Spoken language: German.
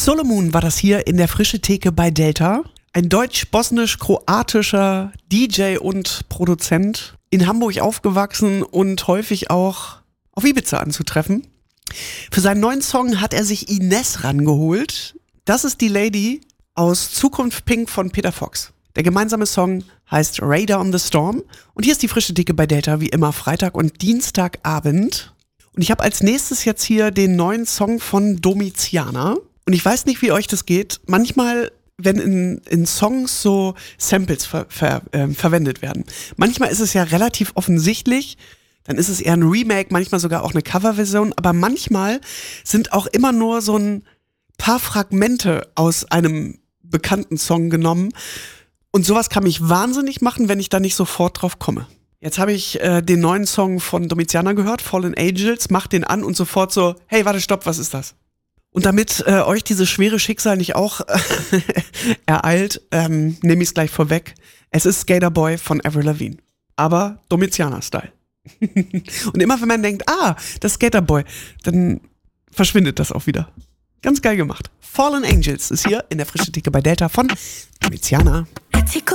Solomon war das hier in der Frische Theke bei Delta. Ein deutsch-bosnisch-kroatischer DJ und Produzent, in Hamburg aufgewachsen und häufig auch auf Ibiza anzutreffen. Für seinen neuen Song hat er sich Ines rangeholt. Das ist die Lady aus Zukunft Pink von Peter Fox. Der gemeinsame Song heißt Radar on the Storm. Und hier ist die Frische Theke bei Delta, wie immer Freitag und Dienstagabend. Und ich habe als nächstes jetzt hier den neuen Song von Domiziana. Und ich weiß nicht, wie euch das geht. Manchmal, wenn in Songs so Samples verwendet werden. Manchmal ist es ja relativ offensichtlich, dann ist es eher ein Remake, manchmal sogar auch eine Coverversion, aber manchmal sind auch immer nur so ein paar Fragmente aus einem bekannten Song genommen und sowas kann mich wahnsinnig machen, wenn ich da nicht sofort drauf komme. Jetzt habe ich den neuen Song von Domiziana gehört, Fallen Angels, mach den an und sofort so, hey, warte, stopp, was ist das? Und damit euch dieses schwere Schicksal nicht auch ereilt, nehme ich es gleich vorweg. Es ist Skater Boy von Avril Lavigne. Aber Domiziana-Style. Und immer wenn man denkt, das ist Skater Boy, dann verschwindet das auch wieder. Ganz geil gemacht. Fallen Angels ist hier in der Frische Theke bei Delta von Domiziana. Chico